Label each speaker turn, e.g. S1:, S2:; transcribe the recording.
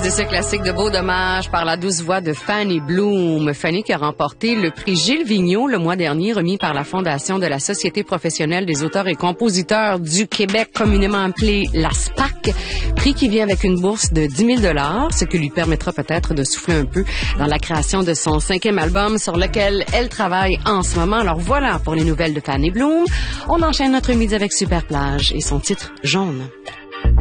S1: de ce classique de Beau Dommage par la douce voix de Fanny Bloom. Fanny qui a remporté le prix Gilles Vigneault le mois dernier, remis par la Fondation de la Société professionnelle des auteurs et compositeurs du Québec, communément appelée la SPAC. Prix qui vient avec une bourse de 10 000 $, ce qui lui permettra peut-être de souffler un peu dans la création de son 5e album sur lequel elle travaille en ce moment. Alors voilà pour les nouvelles de Fanny Bloom. On enchaîne notre midi avec Superplage et son titre Jaune.